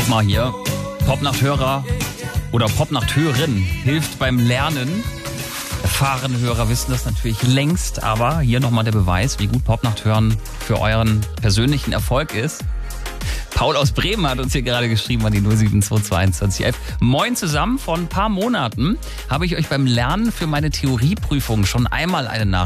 Sag mal hier, Popnachthörer oder Popnachthörin hilft beim Lernen. Erfahrene Hörer wissen das natürlich längst, aber hier nochmal der Beweis, wie gut Popnachthören für euren persönlichen Erfolg ist. Paul aus Bremen hat uns hier gerade geschrieben an die 0722111. Moin zusammen, vor ein paar Monaten habe ich euch beim Lernen für meine Theorieprüfung schon einmal eine Nachricht